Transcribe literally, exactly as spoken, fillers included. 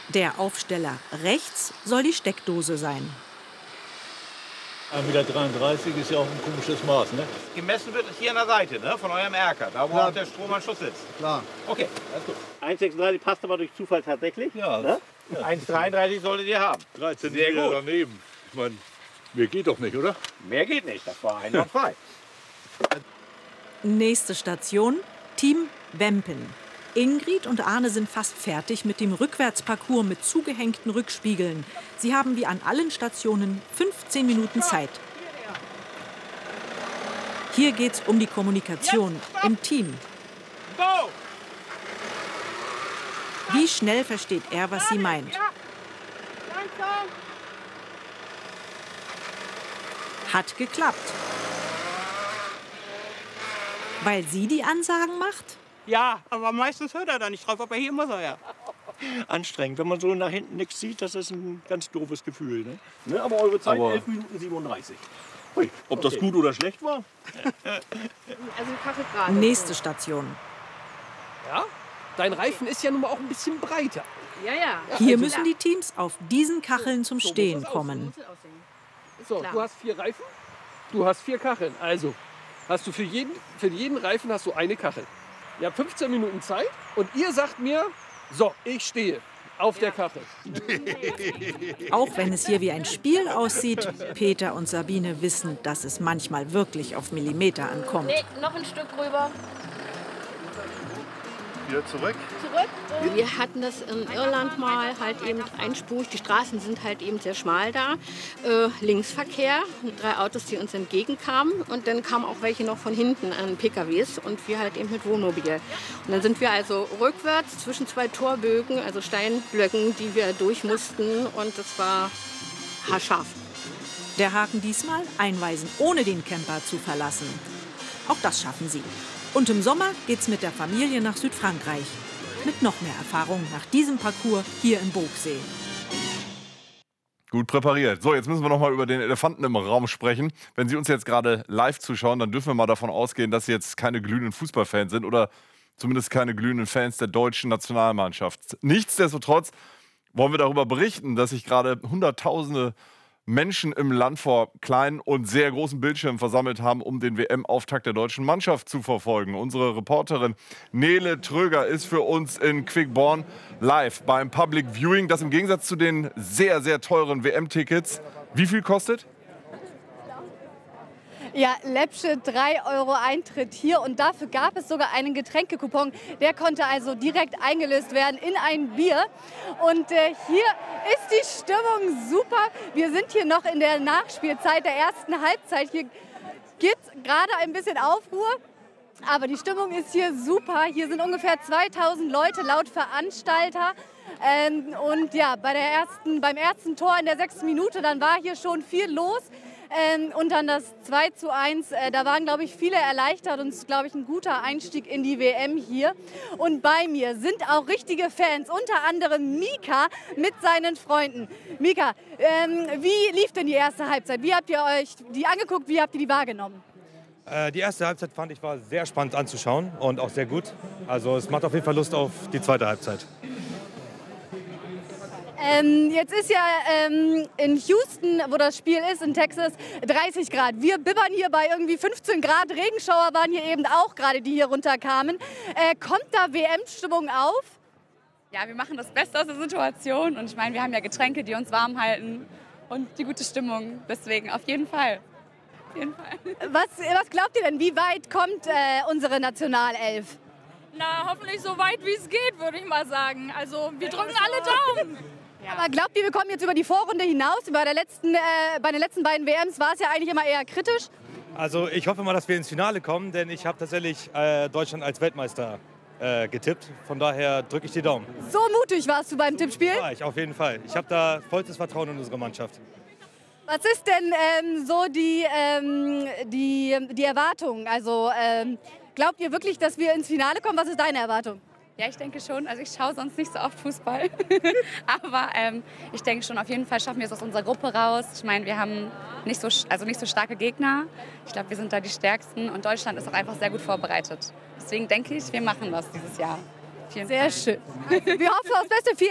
Der Aufsteller rechts soll die Steckdose sein. eins Komma dreiunddreißig Meter ist ja auch ein komisches Maß, ne? Gemessen wird hier an der Seite, ne? Von eurem Erker, da wo Ja. auch der Stromanschluss sitzt. Klar. Okay, alles gut. eins Komma sechsunddreißig passt aber durch Zufall tatsächlich. Ja. Ne? eins Komma dreiunddreißig solltet ihr haben. dreizehn Sehr Meter gut. daneben. Ich meine, mehr geht doch nicht, oder? Mehr geht nicht, das war einwandfrei. Nächste Station, Team Wempen. Ingrid und Arne sind fast fertig mit dem Rückwärtsparcours mit zugehängten Rückspiegeln. Sie haben wie an allen Stationen fünfzehn Minuten Zeit. Hier geht's um die Kommunikation im Team. Go! Wie schnell versteht er, was sie meint? Hat geklappt. Weil sie die Ansagen macht? Ja, aber meistens hört er da nicht drauf, aber hier muss er ja. Anstrengend, wenn man so nach hinten nichts sieht, das ist ein ganz doofes Gefühl. Ne? Ne, aber eure Zeit Aber- elf Minuten siebenunddreißig. Hui, Ob das gut oder schlecht war? Also Kaffee gerade. Nächste Station. Ja? Dein Reifen ist ja nun mal auch ein bisschen breiter. Ja, ja. Hier müssen die Teams auf diesen Kacheln zum So muss Stehen das kommen. Muss aussehen. Ist So, klar. du hast vier Reifen, du hast vier Kacheln. Also hast du für jeden, für jeden Reifen hast du eine Kachel. Ihr habt fünfzehn Minuten Zeit und ihr sagt mir, so, ich stehe auf der Kachel. Auch wenn es hier wie ein Spiel aussieht, Peter und Sabine wissen, dass es manchmal wirklich auf Millimeter ankommt. Nee, noch ein Stück rüber. Wieder zurück. Zurück. Wir hatten das in Irland mal halt eben einspurig. Die Straßen sind halt eben sehr schmal da. Äh, Linksverkehr, drei Autos, die uns entgegenkamen. Und dann kamen auch welche noch von hinten an P K Ws und wir halt eben mit Wohnmobil. Und dann sind wir also rückwärts zwischen zwei Torbögen, also Steinblöcken, die wir durch mussten. Und das war haarscharf. Der Haken diesmal einweisen, ohne den Camper zu verlassen. Auch das schaffen sie. Und im Sommer geht's mit der Familie nach Südfrankreich. Mit noch mehr Erfahrung nach diesem Parcours hier im Boogsee. Gut präpariert. So, jetzt müssen wir noch mal über den Elefanten im Raum sprechen. Wenn Sie uns jetzt gerade live zuschauen, dann dürfen wir mal davon ausgehen, dass Sie jetzt keine glühenden Fußballfans sind oder zumindest keine glühenden Fans der deutschen Nationalmannschaft. Nichtsdestotrotz wollen wir darüber berichten, dass sich gerade Hunderttausende Menschen im Land vor kleinen und sehr großen Bildschirmen versammelt haben, um den W M-Auftakt der deutschen Mannschaft zu verfolgen. Unsere Reporterin Nele Tröger ist für uns in Quickborn live beim Public Viewing, das im Gegensatz zu den sehr, sehr teuren W M-Tickets wie viel kostet? Ja, läppsche drei Euro Eintritt hier und dafür gab es sogar einen Getränkekupon. Der konnte also direkt eingelöst werden in ein Bier. Und äh, hier ist die Stimmung super. Wir sind hier noch in der Nachspielzeit der ersten Halbzeit. Hier gibt es gerade ein bisschen Aufruhr. Aber die Stimmung ist hier super. Hier sind ungefähr zweitausend Leute laut Veranstalter. Ähm, und ja, bei der ersten, beim ersten Tor in der sechsten Minute, dann war hier schon viel los. Ähm, und dann das zwei zu eins, äh, da waren, glaube ich, viele erleichtert und es ist, glaube ich, ein guter Einstieg in die W M hier. Und bei mir sind auch richtige Fans, unter anderem Mika mit seinen Freunden. Mika, ähm, wie lief denn die erste Halbzeit? Wie habt ihr euch die angeguckt, wie habt ihr die wahrgenommen? Äh, die erste Halbzeit fand ich war sehr spannend anzuschauen und auch sehr gut. Also es macht auf jeden Fall Lust auf die zweite Halbzeit. Ähm, jetzt ist ja ähm, in Houston, wo das Spiel ist, in Texas, dreißig Grad. Wir bibbern hier bei irgendwie fünfzehn Grad. Regenschauer waren hier eben auch gerade, die hier runterkamen. Äh, kommt da W M-Stimmung auf? Ja, wir machen das Beste aus der Situation. Und ich meine, wir haben ja Getränke, die uns warm halten und die gute Stimmung. Deswegen auf jeden Fall. Auf jeden Fall. Was, was glaubt ihr denn, wie weit kommt äh, unsere Nationalelf? Na, hoffentlich so weit, wie es geht, würde ich mal sagen. Also, wir drücken alle Daumen. Ja. Aber glaubt ihr, wir kommen jetzt über die Vorrunde hinaus? Bei, der letzten, äh, bei den letzten beiden W Ms war es ja eigentlich immer eher kritisch. Also ich hoffe mal, dass wir ins Finale kommen, denn ich habe tatsächlich äh, Deutschland als Weltmeister äh, getippt. Von daher drücke ich die Daumen. So mutig warst du beim Tippspiel? Ja, ich auf jeden Fall. Ich habe da vollstes Vertrauen in unsere Mannschaft. Was ist denn ähm, so die, ähm, die, die Erwartung? Also ähm, glaubt ihr wirklich, dass wir ins Finale kommen? Was ist deine Erwartung? Ja, ich denke schon. Also ich schaue sonst nicht so oft Fußball. Aber ähm, ich denke schon, auf jeden Fall schaffen wir es aus unserer Gruppe raus. Ich meine, wir haben nicht so, also nicht so starke Gegner. Ich glaube, wir sind da die Stärksten. Und Deutschland ist auch einfach sehr gut vorbereitet. Deswegen denke ich, wir machen das dieses Jahr. Sehr schön. Wir hoffen aufs Beste. Vielen